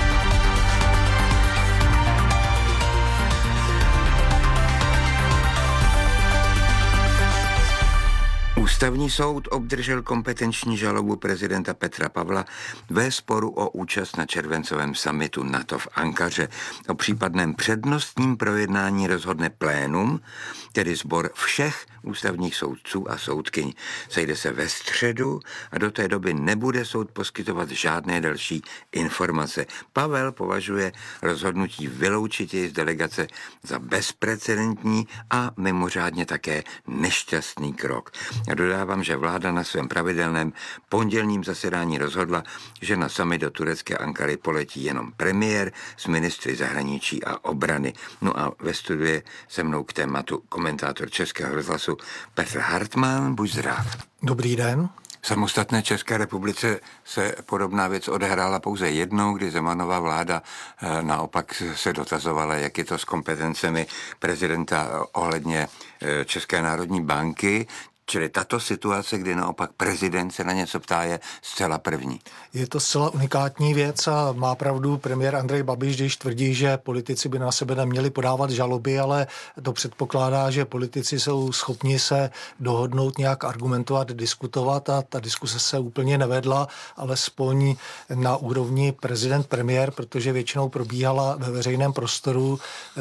Ústavní soud obdržel kompetenční žalobu prezidenta Petra Pavla ve sporu o účast na červencovém summitu NATO v Ankaře. O případném přednostním projednání rozhodne plénum, tedy sbor všech ústavních soudců a soudkyň. Sejde se ve středu a do té doby nebude soud poskytovat žádné další informace. Pavel považuje rozhodnutí vyloučit jej z delegace za bezprecedentní a mimořádně také nešťastný krok. A dodávám, že vláda na svém pravidelném pondělním zasedání rozhodla, že na summit do turecké Ankary poletí jenom premiér s ministry zahraničí a obrany. No a ve studiu je se mnou k tématu komentátor Českého rozhlasu Petr Hartmann. Buď zdrav. Dobrý den. V samostatné České republice se podobná věc odehrála pouze jednou, kdy Zemanová vláda naopak se dotazovala, jak je to s kompetencemi prezidenta ohledně České národní banky. Čili tato situace, kdy naopak prezident se na něco ptá, je zcela první. Je to zcela unikátní věc a má pravdu premiér Andrej Babiš, když tvrdí, že politici by na sebe neměli podávat žaloby, ale to předpokládá, že politici jsou schopni se dohodnout, nějak argumentovat, diskutovat a ta diskuse se úplně nevedla, alespoň na úrovni prezident-premiér, protože většinou probíhala ve veřejném prostoru,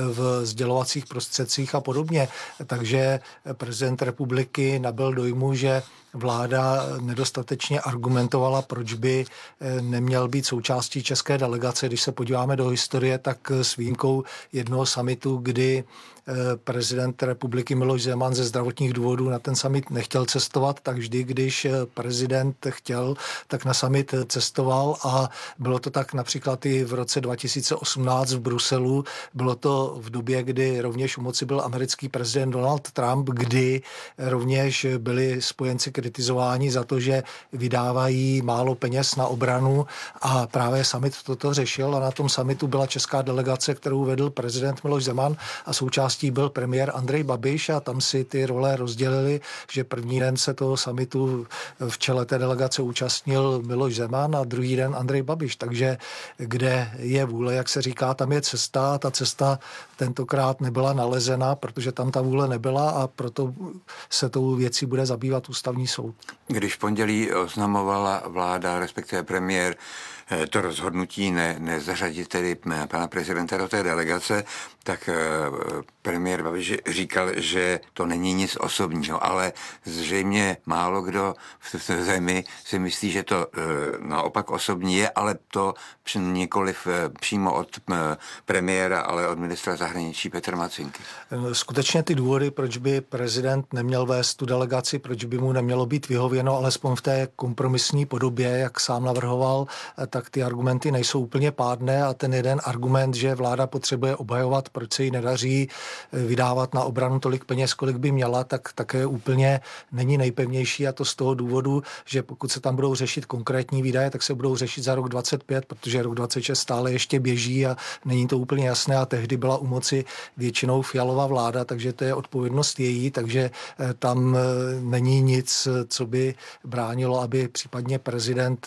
v sdělovacích prostředcích a podobně. Takže prezident republiky nabyl dojmu, že vláda nedostatečně argumentovala, proč by neměl být součástí české delegace. Když se podíváme do historie, tak s výjimkou jednoho summitu, kdy prezident republiky Miloš Zeman ze zdravotních důvodů na ten summit nechtěl cestovat, tak vždy, když prezident chtěl, tak na summit cestoval a bylo to tak například i v roce dva tisíce osmnáct v Bruselu. Bylo to v době, kdy rovněž u moci byl americký prezident Donald Trump, kdy rovněž byli spojenci kritizováni za to, že vydávají málo peněz na obranu a právě summit toto řešil a na tom summitu byla česká delegace, kterou vedl prezident Miloš Zeman a součástí byl premiér Andrej Babiš a tam si ty role rozdělili, že první den se toho summitu v čele té delegace účastnil Miloš Zeman a druhý den Andrej Babiš. Takže kde je vůle, jak se říká, tam je cesta. Ta cesta tentokrát nebyla nalezena, protože tam ta vůle nebyla a proto se tou věcí bude zabývat ústavní soud. Když v pondělí oznamovala vláda, respektive premiér, to rozhodnutí ne, nezařadit tedy pana prezidenta do té delegace, tak premiér Babiš říkal, že to není nic osobního, ale zřejmě málo kdo v té zemi si myslí, že to naopak osobní je, ale to nikoliv přímo od premiéra, ale od ministra zahraničí Petra Macinky. Skutečně ty důvody, proč by prezident neměl vést tu delegaci, proč by mu nemělo být vyhověno, alespoň v té kompromisní podobě, jak sám navrhoval, tak ty argumenty nejsou úplně pádné a ten jeden argument, že vláda potřebuje obhajovat, proč se jí nedaří vydávat na obranu tolik peněz, kolik by měla, tak také úplně není nejpevnější a to z toho důvodu, že pokud se tam budou řešit konkrétní výdaje, tak se budou řešit za rok dvacet pět, protože rok dvacet šest stále ještě běží a není to úplně jasné a tehdy byla u moci většinou Fialová vláda, takže to je odpovědnost její, takže tam není nic, co by bránilo, aby případně prezident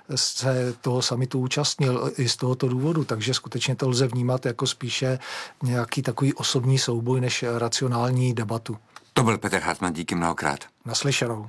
se toho summitu účastnil i z tohoto důvodu, takže skutečně to lze vnímat jako spíše nějaký takový osobní souboj než racionální debatu. To byl Petr Hartmann, díky mnohokrát. Naslyšenou.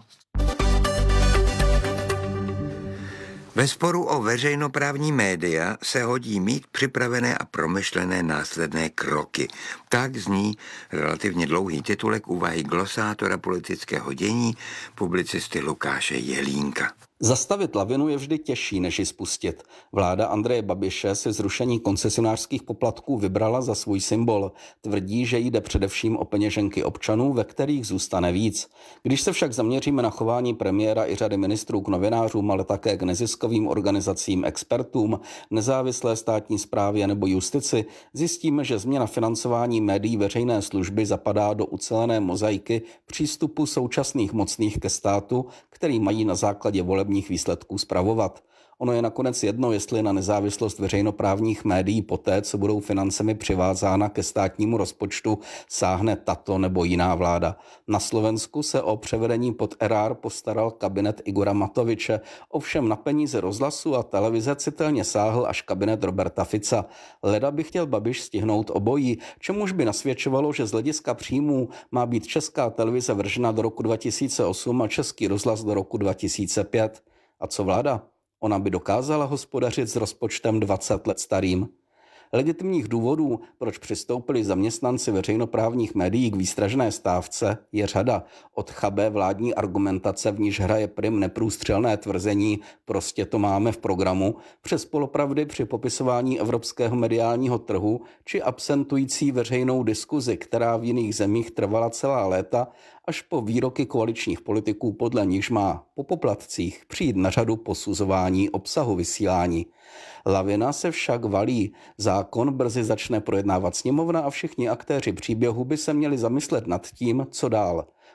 Ve sporu o veřejnoprávní média se hodí mít připravené a promyšlené následné kroky. Tak zní relativně dlouhý titulek úvahy glosátora politického dění publicisty Lukáše Jelínka. Zastavit lavinu je vždy těžší, než ji spustit. Vláda Andreje Babiše si zrušení koncesionářských poplatků vybrala za svůj symbol. Tvrdí, že jde především o peněženky občanů, ve kterých zůstane víc. Když se však zaměříme na chování premiéra i řady ministrů k novinářům, ale také k neziskovým organizacím, expertům, nezávislé státní správě nebo justici, zjistíme, že změna financování médií veřejné služby zapadá do ucelené mozaiky přístupu současných mocných ke státu, který mají na základě volebních výsledků spravovat. Ono je nakonec jedno, jestli na nezávislost veřejnoprávních médií poté, co budou financemi přivázána ke státnímu rozpočtu, sáhne tato nebo jiná vláda. Na Slovensku se o převedení pod er á er postaral kabinet Igora Matoviče, ovšem na peníze rozhlasu a televize citelně sáhl až kabinet Roberta Fica. Leda by chtěl Babiš stihnout obojí, čemuž by nasvědčovalo, že z hlediska příjmů má být Česká televize vržena do roku dva tisíce osm a Český rozhlas do roku dva tisíce pět. A co vláda? Ona by dokázala hospodařit s rozpočtem dvacet let starým. Legitimních důvodů, proč přistoupili zaměstnanci veřejnoprávních médií k výstražné stávce, je řada. Od chabé vládní argumentace, v níž hraje prim neprůstřelné tvrzení, prostě to máme v programu, přes polopravdy při popisování evropského mediálního trhu, či absentující veřejnou diskuzi, která v jiných zemích trvala celá léta, až po výroky koaličních politiků, podle nichž má po poplatcích přijít na řadu posuzování obsahu vysílání. Lavina se však valí. Zákon brzy začne projednávat sněmovna a všichni aktéři příběhu by se měli zamyslet nad tím, co dál.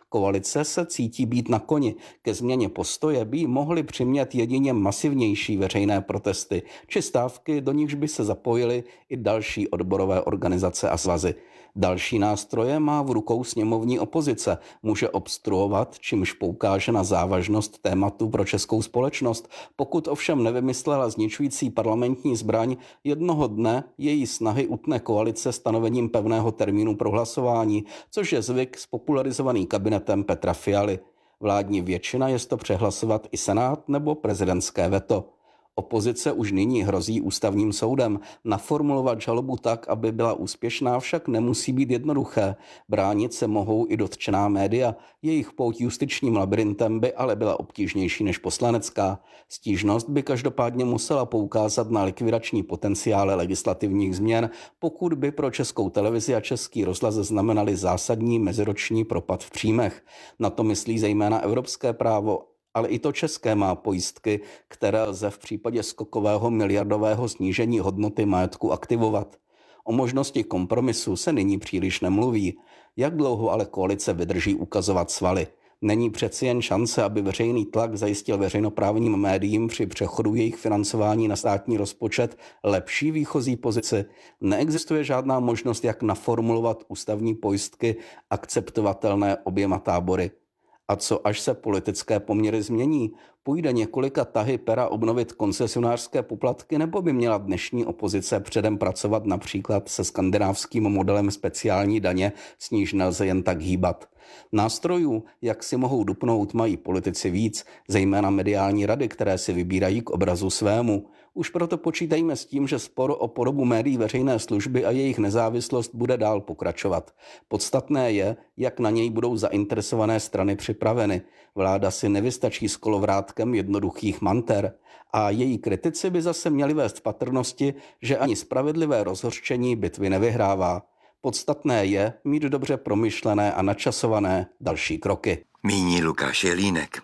Koalice se cítí být na koni. Ke změně postoje by mohly přimět jedině masivnější veřejné protesty či stávky, do nichž by se zapojily i další odborové organizace a svazy. Další nástroje má v rukou sněmovní opozice. Může obstruovat, čímž poukáže na závažnost tématu pro českou společnost. Pokud ovšem nevymyslela zničující parlamentní zbraň, jednoho dne její snahy utne koalice stanovením pevného termínu pro hlasování, což je zvyk spopularizovaný kabinetem Petra Fialy. Vládní většina je to přehlasovat i Senát nebo prezidentské veto. Opozice už nyní hrozí ústavním soudem. Naformulovat žalobu tak, aby byla úspěšná, však nemusí být jednoduché. Bránit se mohou i dotčená média. Jejich pouť justičním labirintem by ale byla obtížnější než poslanecká. Stížnost by každopádně musela poukázat na likvidační potenciály legislativních změn, pokud by pro Českou televizi a Český rozhlas znamenaly zásadní meziroční propad v příjmech. Na to myslí zejména evropské právo, ale i to české má pojistky, které lze v případě skokového miliardového snížení hodnoty majetku aktivovat. O možnosti kompromisu se nyní příliš nemluví. Jak dlouho ale koalice vydrží ukazovat svaly? Není přeci jen šance, aby veřejný tlak zajistil veřejnoprávním médiím při přechodu jejich financování na státní rozpočet lepší výchozí pozici? Neexistuje žádná možnost, jak naformulovat ústavní pojistky akceptovatelné oběma tábory. A co až se politické poměry změní? Půjde několika tahy pera obnovit koncesionářské poplatky, nebo by měla dnešní opozice předem pracovat například se skandinávským modelem speciální daně, s níž nelze jen tak hýbat? Nástrojů, jak si mohou dupnout, mají politici víc, zejména mediální rady, které si vybírají k obrazu svému. Už proto počítejme s tím, že spor o podobu médií veřejné služby a jejich nezávislost bude dál pokračovat. Podstatné je, jak na něj budou zainteresované strany připraveny. Vláda si nevystačí s kolovrátkem jednoduchých manter a její kritici by zase měli vést v patrnosti, že ani spravedlivé rozhořčení bitvy nevyhrává. Podstatné je mít dobře promyšlené a načasované další kroky. Míní Lukáš Jelínek.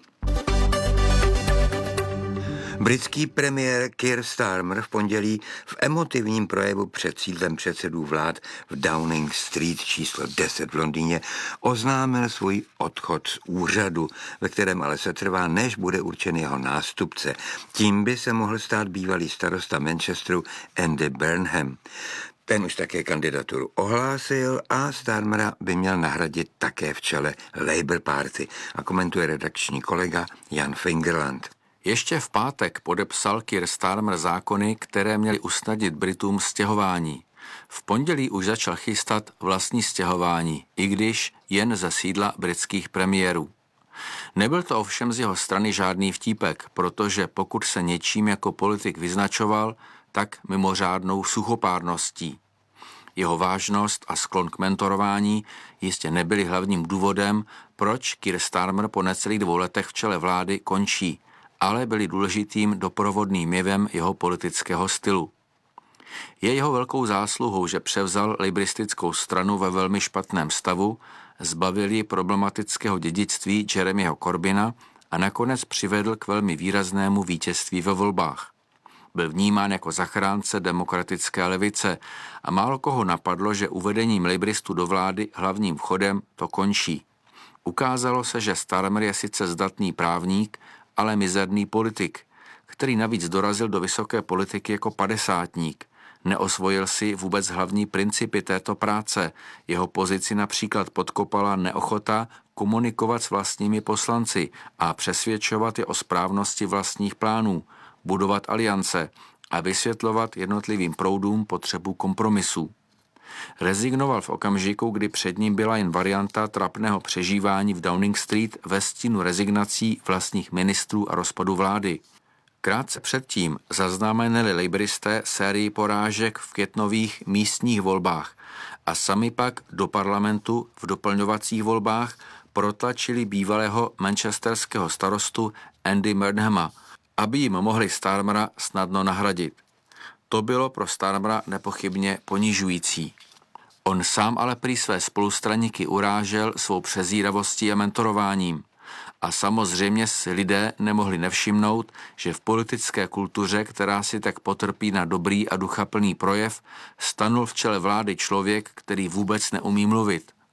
Britský premiér Keir Starmer v pondělí v emotivním projevu před sídlem předsedů vlád v Downing Street číslo deset v Londýně oznámil svůj odchod z úřadu, ve kterém ale se trvá, než bude určen jeho nástupce. Tím by se mohl stát bývalý starosta Manchesteru Andy Burnham. Ten už také kandidaturu ohlásil a Starmera by měl nahradit také v čele Labour Party, a komentuje redakční kolega Jan Fingerland. Ještě v pátek podepsal Keir Starmer zákony, které měly usnadnit Britům stěhování. V pondělí už začal chystat vlastní stěhování, i když jen ze sídla britských premiérů. Nebyl to ovšem z jeho strany žádný vtípek, protože pokud se něčím jako politik vyznačoval, tak mimořádnou suchopárností. Jeho vážnost a sklon k mentorování jistě nebyly hlavním důvodem, proč Keir Starmer po necelých dvou letech v čele vlády končí, ale byli důležitým doprovodným jevem jeho politického stylu. Je jeho velkou zásluhou, že převzal lejbristickou stranu ve velmi špatném stavu, zbavil ji problematického dědictví Jeremyho Corbyna a nakonec přivedl k velmi výraznému vítězství ve volbách. Byl vnímán jako zachránce demokratické levice a málo koho napadlo, že uvedením lejbristů do vlády hlavním vchodem to končí. Ukázalo se, že Starmer je sice zdatný právník, ale mizerný politik, který navíc dorazil do vysoké politiky jako padesátník. Neosvojil si vůbec hlavní principy této práce. Jeho pozici například podkopala neochota komunikovat s vlastními poslanci a přesvědčovat je o správnosti vlastních plánů, budovat aliance a vysvětlovat jednotlivým proudům potřebu kompromisů. Rezignoval v okamžiku, kdy před ním byla jen varianta trapného přežívání v Downing Street ve stínu rezignací vlastních ministrů a rozpadu vlády. Krátce předtím zaznamenali lejbristé sérii porážek v květnových místních volbách a sami pak do parlamentu v doplňovacích volbách protlačili bývalého manchesterského starostu Andy Burnhama, aby jim mohli Starmera snadno nahradit. To bylo pro Starmera nepochybně ponižující. On sám ale prý své spolustraníky urážel svou přezíravostí a mentorováním. A samozřejmě si lidé nemohli nevšimnout, že v politické kultuře, která si tak potrpí na dobrý a duchaplný projev, stanul v čele vlády člověk, který vůbec neumí mluvit,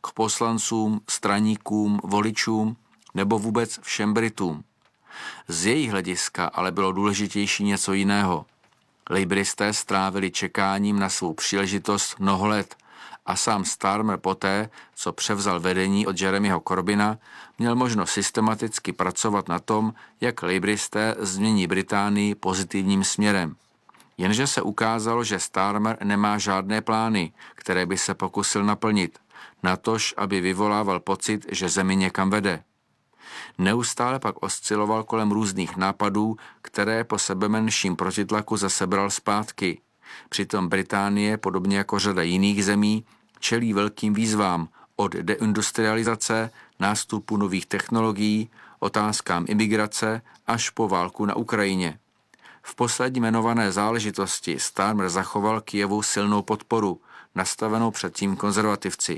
k poslancům, straníkům, voličům nebo vůbec všem Britům. Z jejich hlediska ale bylo důležitější něco jiného. Laboristé strávili čekáním na svou příležitost mnoho let a sám Starmer poté, co převzal vedení od Jeremyho Corbyna, měl možnost systematicky pracovat na tom, jak laboristé změní Británii pozitivním směrem. Jenže se ukázalo, že Starmer nemá žádné plány, které by se pokusil naplnit, natož, aby vyvolával pocit, že zemi někam vede. Neustále pak osciloval kolem různých nápadů, které po sebemenším protitlaku zase bral zpátky. Přitom Británie, podobně jako řada jiných zemí, čelí velkým výzvám od deindustrializace, nástupu nových technologií, otázkám imigrace až po válku na Ukrajině. V poslední jmenované záležitosti Starmer zachoval Kyjevu silnou podporu, nastavenou předtím konzervativci.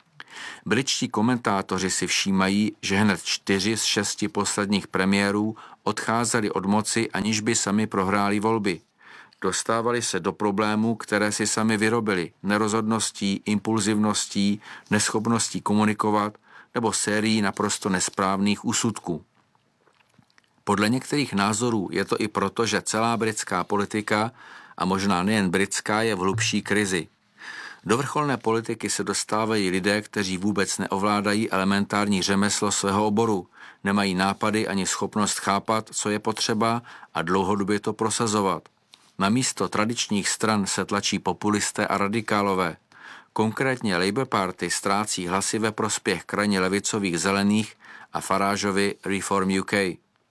Britští komentátoři si všímají, že hned čtyři z šesti posledních premiérů odcházeli od moci, aniž by sami prohráli volby. Dostávali se do problémů, které si sami vyrobili, nerozhodností, impulzivností, neschopností komunikovat nebo sérií naprosto nesprávných úsudků. Podle některých názorů je to i proto, že celá britská politika, a možná nejen britská, je v hlubší krizi. Do vrcholné politiky se dostávají lidé, kteří vůbec neovládají elementární řemeslo svého oboru, nemají nápady ani schopnost chápat, co je potřeba a dlouhodobě to prosazovat. Na místo tradičních stran se tlačí populisté a radikálové. Konkrétně Labour Party ztrácí hlasy ve prospěch krajně levicových zelených a Farageovy Reform U K.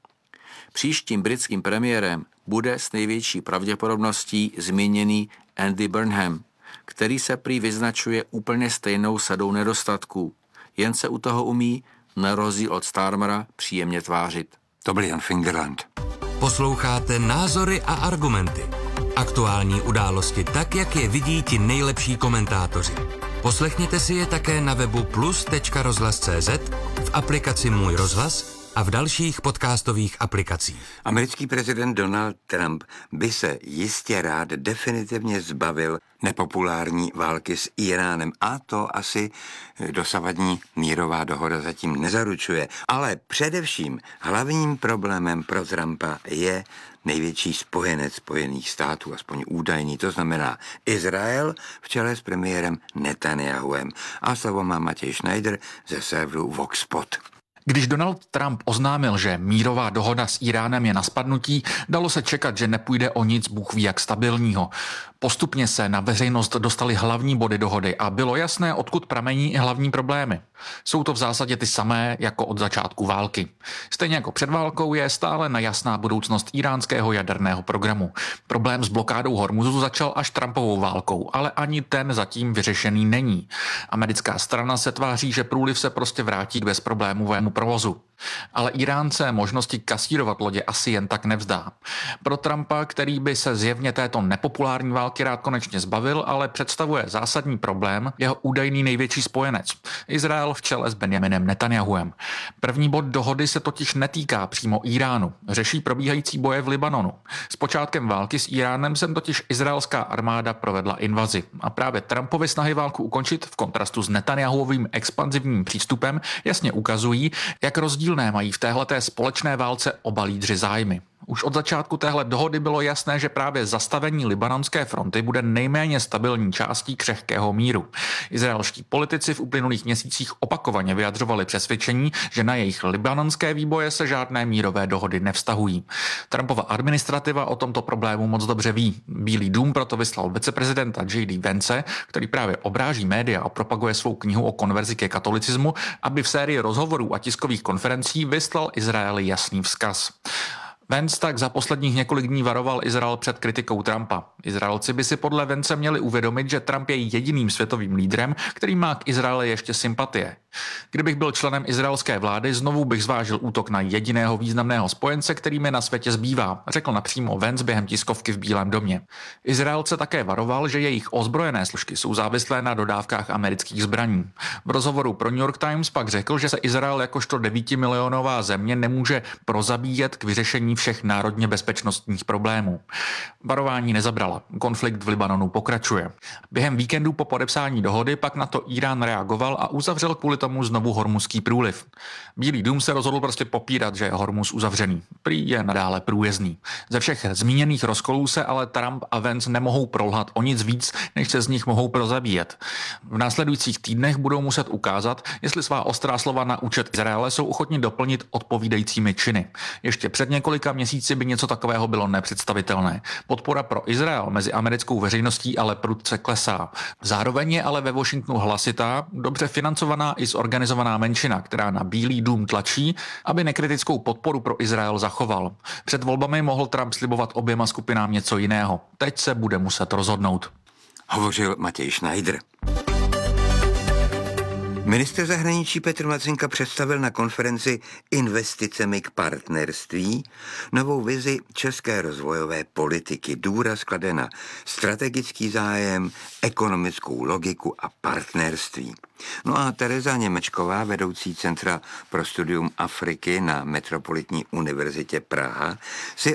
Příštím britským premiérem bude s největší pravděpodobností zmíněný Andy Burnham, který se prý vyznačuje úplně stejnou sadou nedostatků. Jen se u toho umí, na rozdíl od Starmera, příjemně tvářit. To byl Jan Fingerland. Posloucháte Názory a argumenty. Aktuální události tak, jak je vidí ti nejlepší komentátoři. Poslechněte si je také na webu plus tečka rozhlas tečka cé zet, v aplikaci Můj rozhlas a v dalších podcastových aplikacích. Americký prezident Donald Trump by se jistě rád definitivně zbavil nepopulární války s Iránem a to asi dosavadní mírová dohoda zatím nezaručuje. Ale především hlavním problémem pro Trumpa je největší spojenec Spojených států, aspoň údajný, to znamená Izrael v čele s premiérem Netanyahuem. A slovo má Matěj Schneider ze serveru Voxpot. Když Donald Trump oznámil, že mírová dohoda s Iránem je na spadnutí, dalo se čekat, že nepůjde o nic bůh ví jak stabilního. Postupně se na veřejnost dostaly hlavní body dohody a bylo jasné, odkud pramení i hlavní problémy. Jsou to v zásadě ty samé jako od začátku války. Stejně jako před válkou je stále nejasná budoucnost iránského jaderného programu. Problém s blokádou Hormuzu začal až Trumpovou válkou, ale ani ten zatím vyřešený není. Americká strana se tváří, že průliv se prostě vrátí k bezproblémovému provozu. Ale Iránce možnosti kasírovat lodě asi jen tak nevzdá. Pro Trumpa, který by se zjevně této nepopulární války rád konečně zbavil, ale představuje zásadní problém jeho údajný největší spojenec. Izrael v čele s Benjaminem Netanyahuem. První bod dohody se totiž netýká přímo Iránu. Řeší probíhající boje v Libanonu. S počátkem války s Iránem sem totiž izraelská armáda provedla invazi. A právě Trumpovy snahy válku ukončit v kontrastu s Netanyahuovým expanzivním přístupem jasně ukazují, jak rozdílné mají v téhleté společné válce oba lídři zájmy. Už od začátku téhle dohody bylo jasné, že právě zastavení libanonské fronty bude nejméně stabilní částí křehkého míru. Izraelští politici v uplynulých měsících opakovaně vyjadřovali přesvědčení, že na jejich libanonské výboje se žádné mírové dohody nevztahují. Trumpova administrativa o tomto problému moc dobře ví. Bílý dům proto vyslal viceprezidenta J D Vance, který právě obráží média a propaguje svou knihu o konverzi ke katolicismu, aby v sérii rozhovorů a tiskových konferencí vyslal Izraeli jasný vzkaz. Vance tak za posledních několik dní varoval Izrael před kritikou Trumpa. Izraelci by si podle Vance měli uvědomit, že Trump je jediným světovým lídrem, který má k Izraeli ještě sympatie. Kdybych byl členem izraelské vlády, znovu bych zvážil útok na jediného významného spojence, který mi na světě zbývá, řekl napřímo Vance během tiskovky v Bílém domě. Izraelce také varoval, že jejich ozbrojené složky jsou závislé na dodávkách amerických zbraní. V rozhovoru pro New York Times pak řekl, že se Izrael jakožto devítimilionová země nemůže prozabíjet k vyřešení všech národně bezpečnostních problémů. Varování nezabrala. Konflikt v Libanonu pokračuje. Během víkendu po podepsání dohody pak na to Irán reagoval a uzavřel kvůli tomu znovu Hormuzský průliv. Bílý dům se rozhodl prostě popírat, že je Hormuz uzavřený. Prý je nadále průjezdný. Ze všech zmíněných rozkolů se ale Trump a Vance nemohou prolhat o nic víc, než se z nich mohou prozabíjet. V následujících týdnech budou muset ukázat, jestli svá ostrá slova na účet Izraele jsou ochotni doplnit odpovídajícími činy. Ještě před několika měsíci by něco takového bylo nepředstavitelné. Podpora pro Izrael mezi americkou veřejností ale prudce klesá. Zároveň je ale ve Washingtonu hlasitá, dobře financovaná i zorganizovaná menšina, která na Bílý dům tlačí, aby nekritickou podporu pro Izrael zachoval. Před volbami mohl Trump slibovat oběma skupinám něco jiného. Teď se bude muset rozhodnout. Hovořil Matěj Schneider. Ministr zahraničí Petr Matřinka představil na konferenci Investicemi k partnerství novou vizi české rozvojové politiky. Důraz klade na strategický zájem, ekonomickou logiku a partnerství. No a Tereza Němečková, vedoucí Centra pro studium Afriky na Metropolitní univerzitě Praha, si